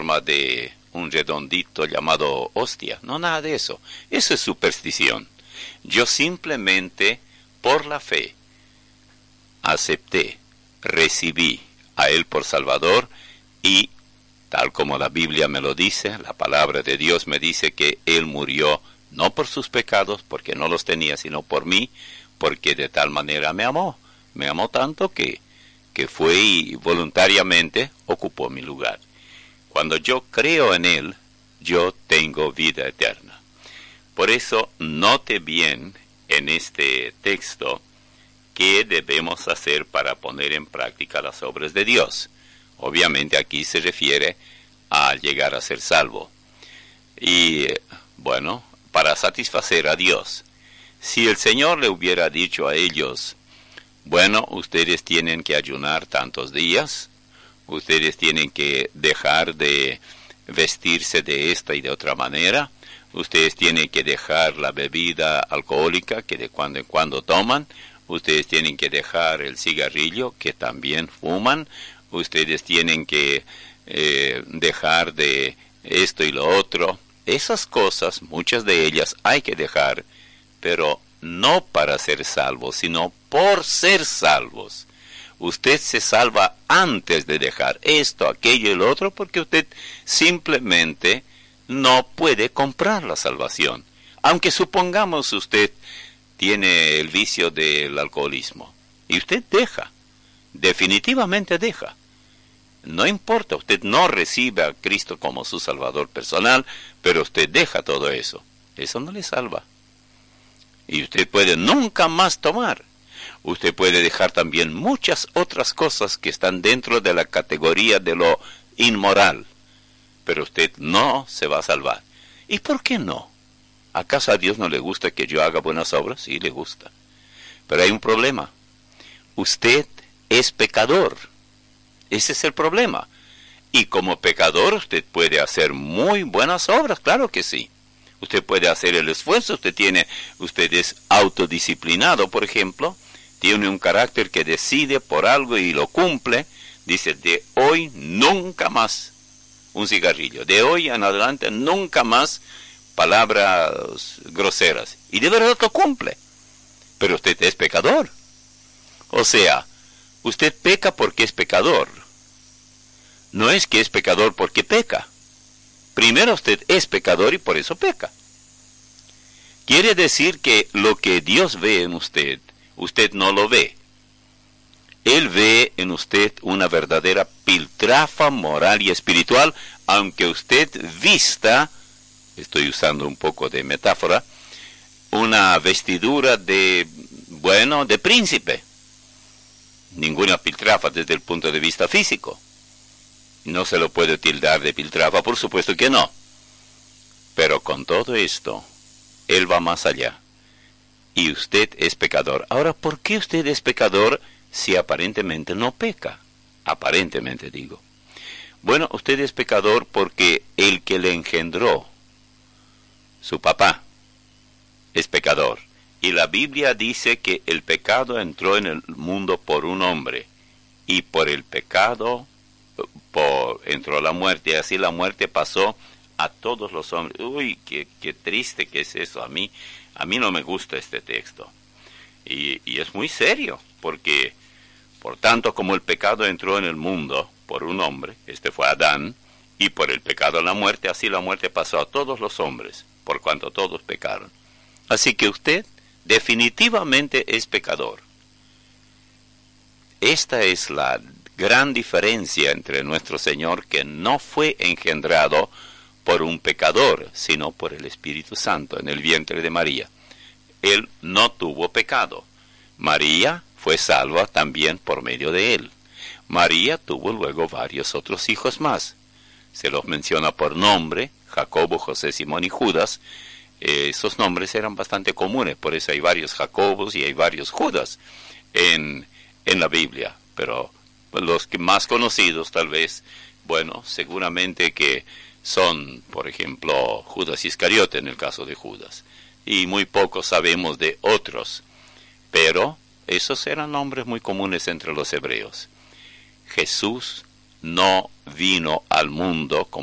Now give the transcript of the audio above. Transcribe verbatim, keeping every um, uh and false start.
forma de un redondito llamado hostia. No, nada de eso. Eso es superstición. Yo simplemente, por la fe, acepté, recibí a Él por Salvador y, tal como la Biblia me lo dice, la palabra de Dios me dice que Él murió no por sus pecados, porque no los tenía, sino por mí, porque de tal manera me amó. Me amó tanto que, que fue y voluntariamente ocupó mi lugar. Cuando yo creo en Él, yo tengo vida eterna. Por eso, note bien en este texto qué debemos hacer para poner en práctica las obras de Dios. Obviamente aquí se refiere a llegar a ser salvo. Y, bueno, para satisfacer a Dios. Si el Señor le hubiera dicho a ellos, bueno, ustedes tienen que ayunar tantos días, ustedes tienen que dejar de vestirse de esta y de otra manera, ustedes tienen que dejar la bebida alcohólica que de cuando en cuando toman, ustedes tienen que dejar el cigarrillo que también fuman, ustedes tienen que eh, dejar de esto y lo otro. Esas cosas, muchas de ellas hay que dejar, pero no para ser salvos, sino por ser salvos. Usted se salva antes de dejar esto, aquello y lo otro, porque usted simplemente no puede comprar la salvación. Aunque supongamos usted tiene el vicio del alcoholismo, y usted deja, definitivamente deja. No importa, usted no recibe a Cristo como su Salvador personal, pero usted deja todo eso. Eso no le salva. Y usted puede nunca más tomar. Usted puede dejar también muchas otras cosas que están dentro de la categoría de lo inmoral. Pero usted no se va a salvar. ¿Y por qué no? ¿Acaso a Dios no le gusta que yo haga buenas obras? Sí, le gusta. Pero hay un problema. Usted es pecador. Ese es el problema. Y como pecador usted puede hacer muy buenas obras, claro que sí. Usted puede hacer el esfuerzo, usted tiene, usted es autodisciplinado, por ejemplo, tiene un carácter que decide por algo y lo cumple, dice, de hoy nunca más un cigarrillo, de hoy en adelante nunca más palabras groseras, y de verdad lo cumple, pero usted es pecador. O sea, usted peca porque es pecador. No es que es pecador porque peca. Primero usted es pecador y por eso peca. Quiere decir que lo que Dios ve en usted, usted no lo ve. Él ve en usted una verdadera piltrafa moral y espiritual, aunque usted vista, estoy usando un poco de metáfora, una vestidura de, bueno, de príncipe. Ninguna piltrafa desde el punto de vista físico. No se lo puede tildar de piltrafa, por supuesto que no. Pero con todo esto, Él va más allá. Y usted es pecador. Ahora, ¿por qué usted es pecador si aparentemente no peca? Aparentemente digo. Bueno, usted es pecador porque el que le engendró, su papá, es pecador. Y la Biblia dice que el pecado entró en el mundo por un hombre. Y por el pecado Por, entró la muerte, y así la muerte pasó a todos los hombres. Uy, qué, qué triste que es eso. A mí, a mí no me gusta este texto. Y, y es muy serio, porque, por tanto, como el pecado entró en el mundo por un hombre, este fue Adán, y por el pecado la muerte, así la muerte pasó a todos los hombres, por cuanto todos pecaron. Así que usted definitivamente es pecador. Esta es la gran diferencia entre nuestro Señor, que no fue engendrado por un pecador, sino por el Espíritu Santo en el vientre de María. Él no tuvo pecado. María fue salva también por medio de él. María tuvo luego varios otros hijos más. Se los menciona por nombre: Jacobo, José, Simón y Judas. Eh, esos nombres eran bastante comunes, por eso hay varios Jacobos y hay varios Judas en, en la Biblia. Pero los que más conocidos tal vez, bueno, seguramente que son, por ejemplo, Judas Iscariote en el caso de Judas. Y muy poco sabemos de otros. Pero esos eran nombres muy comunes entre los hebreos. Jesús no vino al mundo